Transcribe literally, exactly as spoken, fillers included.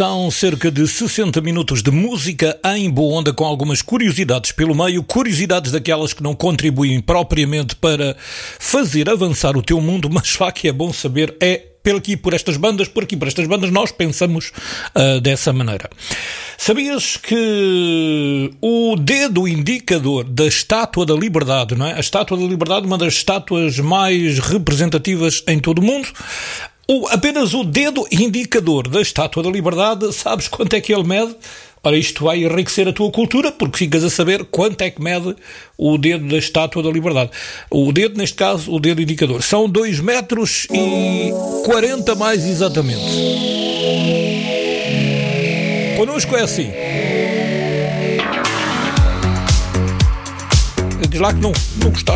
São cerca de sessenta minutos de música em boa onda, com algumas curiosidades pelo meio, curiosidades daquelas que não contribuem propriamente para fazer avançar o teu mundo, mas lá que é bom saber é por aqui, por estas bandas, por aqui, por estas bandas, nós pensamos uh, dessa maneira. Sabias que o dedo indicador da Estátua da Liberdade, não é? A Estátua da Liberdade, uma das estátuas mais representativas em todo o mundo, o, apenas o dedo indicador da Estátua da Liberdade, sabes quanto é que ele mede? Ora, isto vai enriquecer a tua cultura, porque ficas a saber quanto é que mede o dedo da Estátua da Liberdade. O dedo, neste caso, o dedo indicador. São dois metros e quarenta mais exatamente. Connosco é assim. Diz lá que não, não gostaste.